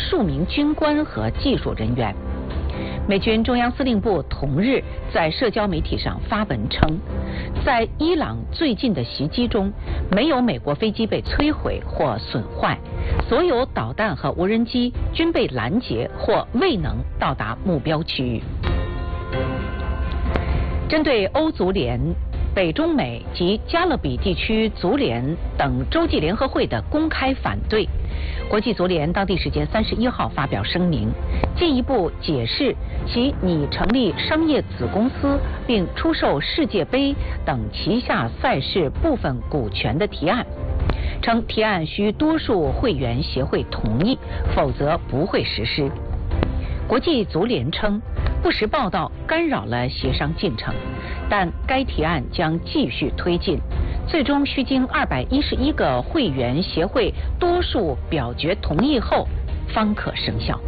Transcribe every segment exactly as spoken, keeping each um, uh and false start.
数名军官和技术人员。美军中央司令部同日在社交媒体上发文称，在伊朗最近的袭击中，没有美国飞机被摧毁或损坏，所有导弹和无人机均被拦截或未能到达目标区域。针对欧足联、北中美及加勒比地区足联等洲际联合会的公开反对，国际足联当地时间三十一号发表声明，进一步解释其拟成立商业子公司并出售世界杯等旗下赛事部分股权的提案，称提案需多数会员协会同意，否则不会实施。国际足联称，不实报道干扰了协商进程，但该提案将继续推进，最终需经二百一十一个会员协会多数表决同意后方可生效。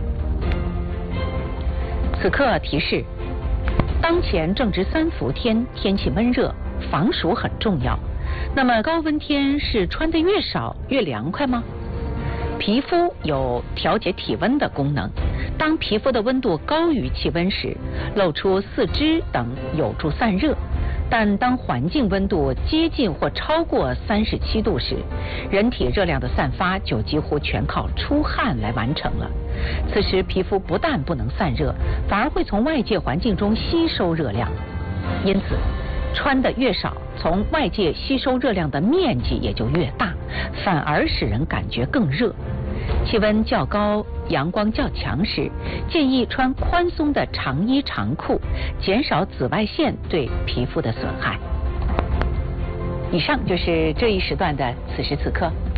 此刻提示：当前正值三伏天，天气闷热，防暑很重要。那么高温天是穿得越少越凉快吗？皮肤有调节体温的功能，当皮肤的温度高于气温时，露出四肢等有助散热。但当环境温度接近或超过三十七度时，人体热量的散发就几乎全靠出汗来完成了。此时皮肤不但不能散热，反而会从外界环境中吸收热量。因此，穿得越少，从外界吸收热量的面积也就越大，反而使人感觉更热。气温较高、阳光较强时，建议穿宽松的长衣长裤，减少紫外线对皮肤的损害。以上就是这一时段的此时此刻。